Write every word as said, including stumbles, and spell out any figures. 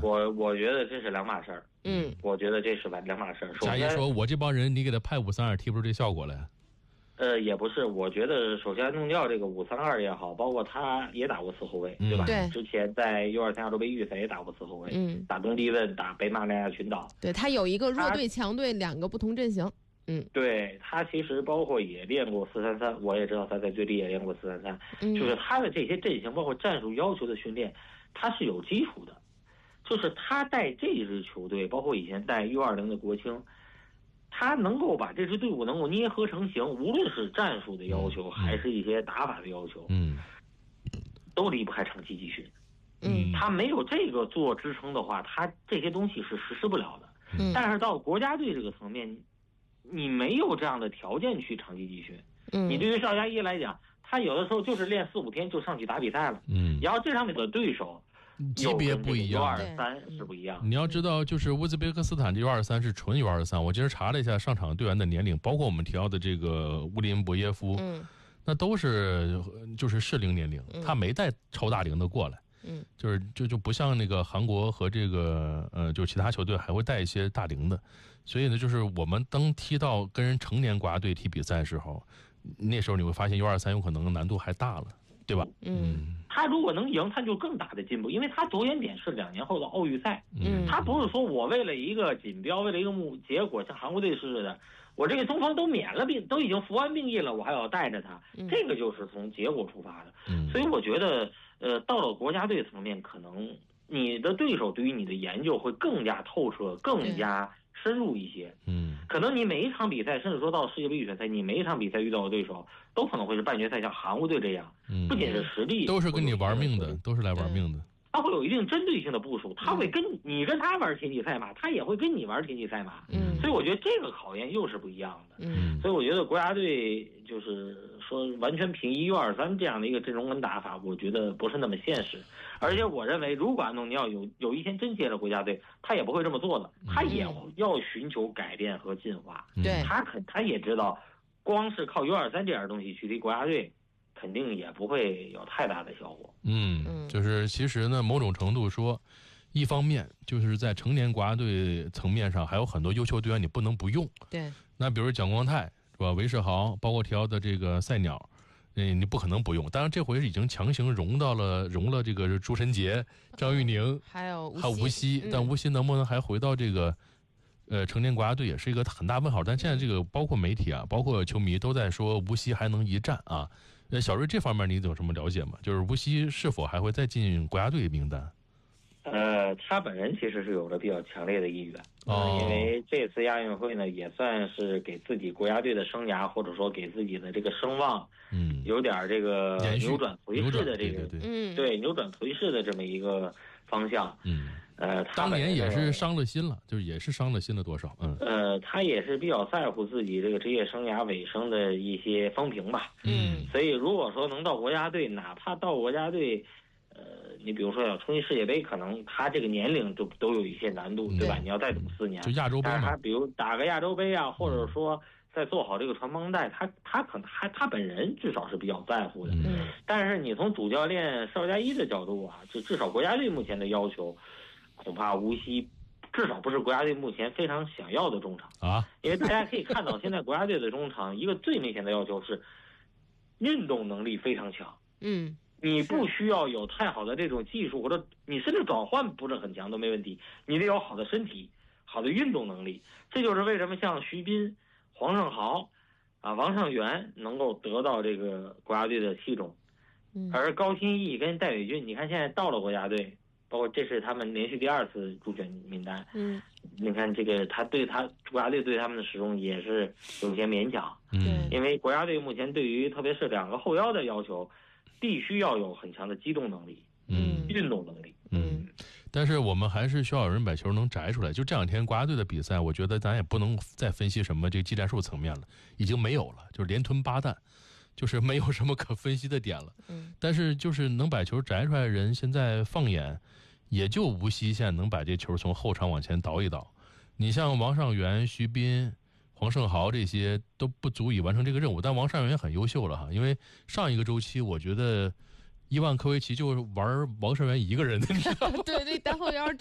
我我觉得这是两码事儿。 嗯， 我觉得这是两码事儿。 贾爷说：“我这帮人，你给他派五三二，踢不出这效果来。” 呃，也不是，我觉得首先弄掉这个五三二也好，包括他也打过四后卫，对吧？ 对。 之前在 U 二三亚洲杯预赛也打过四后卫， 嗯， 打东帝汶，打北马里亚群岛。 对，他有一个弱队、强队两个不同阵型。嗯， 对，他其实包括也练过四三三，我也知道他在最低也练过四三三，就是他的这些阵型，包括战术要求的训练，他是有基础的。就是他带这支球队，包括以前带 U 二零的国青。他能够把这支队伍能够捏合成型，无论是战术的要求，还是一些打法的要求， 嗯， 都离不开长期集训。 嗯， 他没有这个做支撑的话，他这些东西是实施不了的。嗯，但是到国家队这个层面，你没有这样的条件去长期集训。嗯，你对于邵佳一来讲，他有的时候就是练四五天就上去打比赛了。嗯，然后这场比赛的对手。 级别不一样 ，U 二三是不一样。 你要知道，就是乌兹别克斯坦这 U 二三是纯 U 二三。我今儿查了一下上场队员的年龄，包括我们提到的这个乌林博耶夫，嗯，那都是就是适龄年龄，他没带超大龄的过来，嗯，就是就就不像那个韩国和这个呃，就其他球队还会带一些大龄的，所以呢，就是我们当踢到跟人成年国家队踢比赛的时候，那时候你会发现 U 二三有可能难度还大了。对吧？ 嗯， 他如果能赢，他就更大的进步，因为他着眼点是两年后的奥运赛。嗯，他不是说我为了一个锦标，为了一个目结果，像韩国队似的，我这个中锋都免了病，都已经服完兵役了，我还要带着他，嗯、这个就是从结果出发的。嗯，所以我觉得，呃，到了国家队层面，可能你的对手对于你的研究会更加透彻，更加深入一些。嗯，可能你每一场比赛，甚至说到世界杯预选赛，你每一场比赛遇到的对手都可能会是半决赛，像韩国队这样，嗯，不仅是实力， 都是跟你玩命的，都是来玩命的。 他会有一定针对性的部署，他会跟你跟他玩田忌赛马，他也会跟你玩田忌赛马。嗯，所以我觉得这个考验又是不一样的。嗯，所以我觉得国家队就是说完全平移 U 二三这样的一个阵容跟打法，我觉得不是那么现实。而且我认为，如果安东尼奥有有一天真接了国家队，他也不会这么做的，他也要寻求改变和进化。 对， 他可他也知道，光是靠 U 二三这样东西去踢国家队，肯定也不会有太大的效果。 嗯，就是其实呢，某种程度说，一方面就是在成年国家队层面上，还有很多优秀队员你不能不用。 对， 那比如蒋光太是吧，韦世豪，包括提到的这个赛鸟，嗯，你不可能不用。当然，这回已经强行融到了融了这个朱晨杰、张玉宁， 还有还有吴曦，嗯、但吴曦能不能还回到这个？呃，成年国家队也是一个很大问号，但现在这个包括媒体啊，包括球迷都在说吴曦还能一战啊。呃，小瑞这方面你有什么了解吗？就是吴曦是否还会再进国家队名单？ 呃，他本人其实是有着比较强烈的意愿，哦、因为这次亚运会呢，也算是给自己国家队的生涯，或者说给自己的这个声望，嗯，有点这个扭转颓势的这个， 对对对，对扭转颓势的这么一个方向， 嗯。 呃， 当年也是伤了心了，就是也是伤了心了多少，嗯， 呃，他也是比较在乎自己这个职业生涯尾声的一些风评吧，嗯，所以如果说能到国家队，哪怕到国家队，呃，你比如说要冲击世界杯，可能他这个年龄都都有一些难度，对吧？你要再赌四年， 就亚洲杯嘛， 但是他比如打个亚洲杯啊，或者说再做好这个传帮带，他他可能还他本人至少是比较在乎的，嗯，但是你从主教练邵佳一的角度啊，就至少国家队目前的要求。恐怕无锡至少不是国家队目前非常想要的中场啊，因为大家可以看到，现在国家队的中场一个最明显的要求是运动能力非常强。嗯，你不需要有太好的这种技术，或者你甚至转换不是很强都没问题，你得有好的身体、好的运动能力。这就是为什么像徐斌、黄胜豪啊、王上元能够得到这个国家队的器重，而高新毅跟戴伟俊，你看现在到了国家队。包括这是他们连续第二次入选名单，嗯，你看这个他对他国家队对他们的使用也是有些勉强，嗯，因为国家队目前对于特别是两个后腰的要求，必须要有很强的机动能力，嗯，运动能力， 嗯，但是我们还是需要有人把球能摘出来。就这两天国家队的比赛，我觉得咱也不能再分析什么这个技战术层面了，已经没有了，就是连吞八弹。就是没有什么可分析的点了，嗯，但是就是能把球摘出来的人，现在放眼也就无锡现在能把这球从后场往前倒一倒。你像王上元、徐斌、黄胜豪这些都不足以完成这个任务，但王上元很优秀了哈，因为上一个周期我觉得伊万科维奇就玩王上元一个人的，你知道吗？ 对对，单后腰